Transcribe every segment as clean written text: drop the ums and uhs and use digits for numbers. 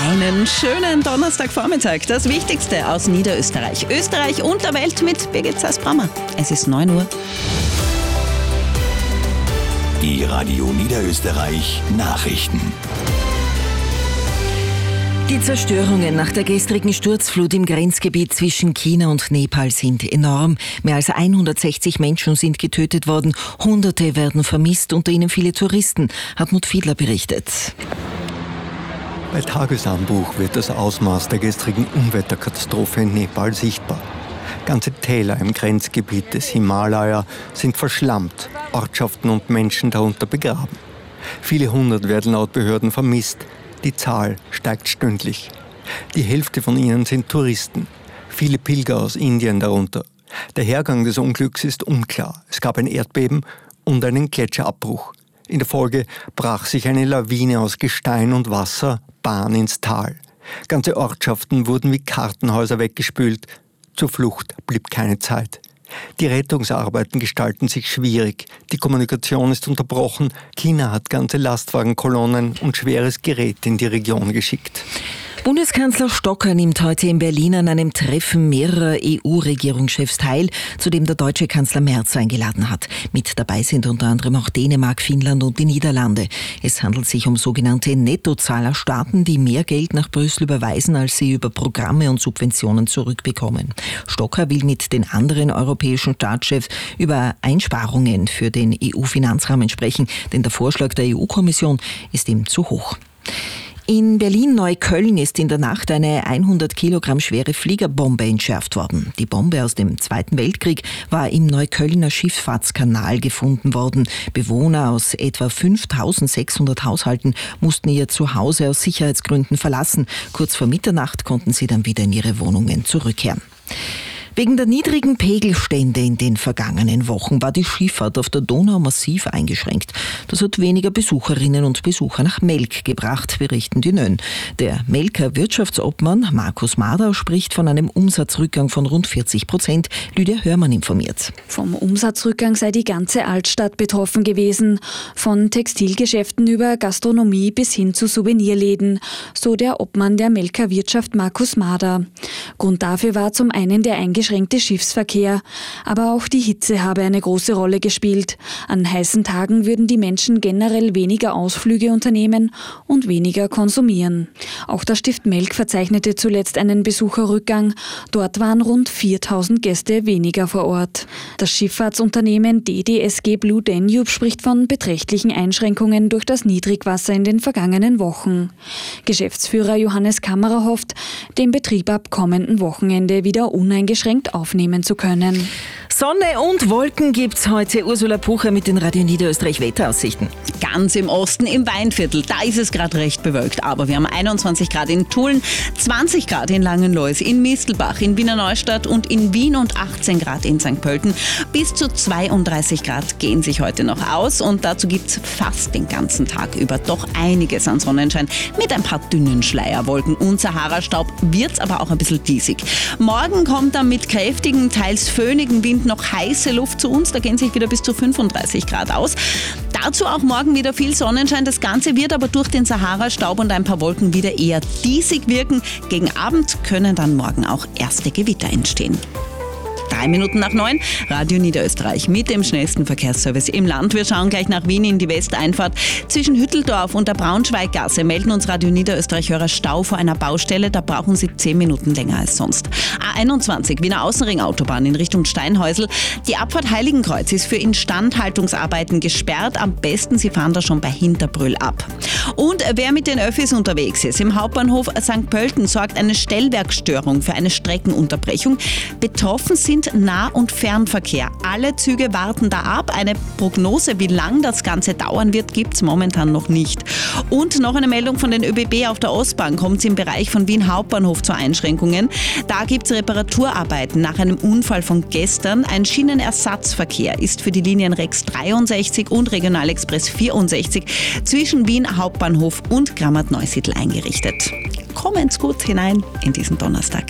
Einen schönen Donnerstagvormittag. Das Wichtigste aus Niederösterreich, Österreich und der Welt mit Birgit Zeiss-Brammer. Es ist 9 Uhr. Die Radio Niederösterreich Nachrichten. Die Zerstörungen nach der gestrigen Sturzflut im Grenzgebiet zwischen China und Nepal sind enorm. Mehr als 160 Menschen sind getötet worden. Hunderte werden vermisst, unter ihnen viele Touristen, Hartmut Fiedler berichtet. Bei Tagesanbruch wird das Ausmaß der gestrigen Unwetterkatastrophe in Nepal sichtbar. Ganze Täler im Grenzgebiet des Himalaya sind verschlammt, Ortschaften und Menschen darunter begraben. Viele hundert werden laut Behörden vermisst. Die Zahl steigt stündlich. Die Hälfte von ihnen sind Touristen, viele Pilger aus Indien darunter. Der Hergang des Unglücks ist unklar. Es gab ein Erdbeben und einen Gletscherabbruch. In der Folge brach sich eine Lawine aus Gestein und Wasser Bahn ins Tal. Ganze Ortschaften wurden wie Kartenhäuser weggespült. Zur Flucht blieb keine Zeit. Die Rettungsarbeiten gestalten sich schwierig. Die Kommunikation ist unterbrochen. China hat ganze Lastwagenkolonnen und schweres Gerät in die Region geschickt. Bundeskanzler Stocker nimmt heute in Berlin an einem Treffen mehrerer EU-Regierungschefs teil, zu dem der deutsche Kanzler Merz eingeladen hat. Mit dabei sind unter anderem auch Dänemark, Finnland und die Niederlande. Es handelt sich um sogenannte Nettozahlerstaaten, die mehr Geld nach Brüssel überweisen, als sie über Programme und Subventionen zurückbekommen. Stocker will mit den anderen europäischen Staatschefs über Einsparungen für den EU-Finanzrahmen sprechen, denn der Vorschlag der EU-Kommission ist ihm zu hoch. In Berlin-Neukölln ist in der Nacht eine 100 Kilogramm schwere Fliegerbombe entschärft worden. Die Bombe aus dem Zweiten Weltkrieg war im Neuköllner Schifffahrtskanal gefunden worden. Bewohner aus etwa 5.600 Haushalten mussten ihr Zuhause aus Sicherheitsgründen verlassen. Kurz vor Mitternacht konnten sie dann wieder in ihre Wohnungen zurückkehren. Wegen der niedrigen Pegelstände in den vergangenen Wochen war die Schifffahrt auf der Donau massiv eingeschränkt. Das hat weniger Besucherinnen und Besucher nach Melk gebracht, berichten die Nön. Der Melker Wirtschaftsobmann Markus Mader spricht von einem Umsatzrückgang von rund 40%. Lydia Hörmann informiert. Vom Umsatzrückgang sei die ganze Altstadt betroffen gewesen. Von Textilgeschäften über Gastronomie bis hin zu Souvenirläden, so der Obmann der Melker Wirtschaft Markus Mader. Grund dafür war zum einen der eingeschränkte Schiffsverkehr, aber auch die Hitze habe eine große Rolle gespielt. An heißen Tagen würden die Menschen generell weniger Ausflüge unternehmen und weniger konsumieren. Auch das Stift Melk verzeichnete zuletzt einen Besucherrückgang. Dort waren rund 4.000 Gäste weniger vor Ort. Das Schifffahrtsunternehmen DDSG Blue Danube spricht von beträchtlichen Einschränkungen durch das Niedrigwasser in den vergangenen Wochen. Geschäftsführer Johannes Kammerer hofft, den Betrieb ab kommenden Wochenende wieder uneingeschränkt aufnehmen zu können. Sonne und Wolken gibt's heute. Ursula Pucher mit den Radio Niederösterreich Wetteraussichten. Ganz im Osten, im Weinviertel, da ist es gerade recht bewölkt. Aber wir haben 21 Grad in Tulln, 20 Grad in Langenlois, in Mistelbach, in Wiener Neustadt und in Wien und 18 Grad in St. Pölten. Bis zu 32 Grad gehen sich heute noch aus und dazu gibt's fast den ganzen Tag über doch einiges an Sonnenschein mit ein paar dünnen Schleierwolken und Sahara-Staub wird's aber auch ein bisschen diesig. Morgen kommt dann mit kräftigen, teils föhnigen Wind noch heiße Luft zu uns. Da gehen sich wieder bis zu 35 Grad aus. Dazu auch morgen wieder viel Sonnenschein. Das Ganze wird aber durch den Sahara-Staub und ein paar Wolken wieder eher diesig wirken. Gegen Abend können dann morgen auch erste Gewitter entstehen. 3 Minuten nach 9, Radio Niederösterreich mit dem schnellsten Verkehrsservice im Land. Wir schauen gleich nach Wien in die Westeinfahrt. Zwischen Hütteldorf und der Braunschweiggasse melden uns Radio Niederösterreich-Hörer Stau vor einer Baustelle. Da brauchen Sie 10 Minuten länger als sonst. A21, Wiener Außenring-Autobahn in Richtung Steinhäusl. Die Abfahrt Heiligenkreuz ist für Instandhaltungsarbeiten gesperrt. Am besten, Sie fahren da schon bei Hinterbrüll ab. Und wer mit den Öffis unterwegs ist, im Hauptbahnhof St. Pölten sorgt eine Stellwerkstörung für eine Streckenunterbrechung. Betroffen sind Nah- und Fernverkehr. Alle Züge warten da ab. Eine Prognose, wie lang das Ganze dauern wird, gibt es momentan noch nicht. Und noch eine Meldung von den ÖBB auf der Ostbahn. Kommt es im Bereich von Wien Hauptbahnhof zu Einschränkungen. Da gibt es Reparaturarbeiten nach einem Unfall von gestern. Ein Schienenersatzverkehr ist für die Linien Rex 63 und Regionalexpress 64 zwischen Wien Hauptbahnhof und Grammat-Neusiedl eingerichtet. Kommen's gut hinein in diesen Donnerstag.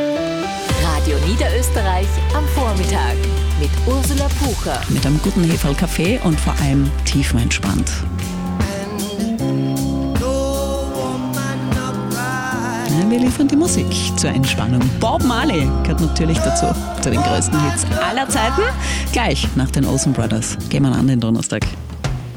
Radio Niederösterreich am Vormittag mit Ursula Pucher. Mit einem guten Heferl-Kaffee und vor allem tiefenentspannt. wir liefern die Musik zur Entspannung. Bob Marley gehört natürlich dazu, zu den größten Hits aller Zeiten. Gleich nach den Olsen Brothers gehen wir an den Donnerstag.